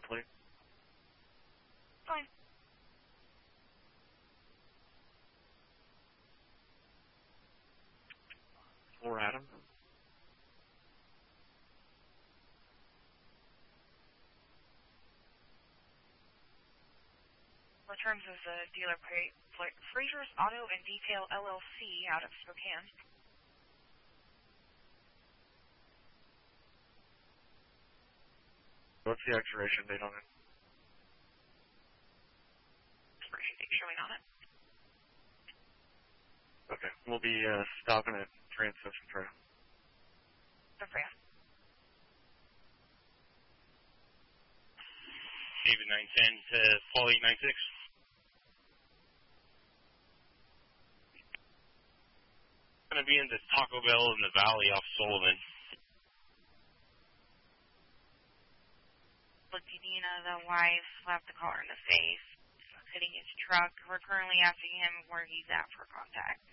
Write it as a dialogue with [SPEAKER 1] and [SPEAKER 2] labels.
[SPEAKER 1] a plate?
[SPEAKER 2] Fine.
[SPEAKER 1] For Adam.
[SPEAKER 2] Returns as a dealer plate. Fraser's Auto and Detail LLC out of Spokane.
[SPEAKER 1] What's the expiration date on it?
[SPEAKER 2] Expiration date showing on it.
[SPEAKER 1] Okay, we'll be stopping at Trans-Ocean Trail.
[SPEAKER 2] Good for you.
[SPEAKER 3] David 910 to Paul 896. Going to be in the Taco Bell in the Valley off Sullivan.
[SPEAKER 2] Ladina, the wife, slapped the car in the face, hitting his truck. We're currently asking him where he's at for contact.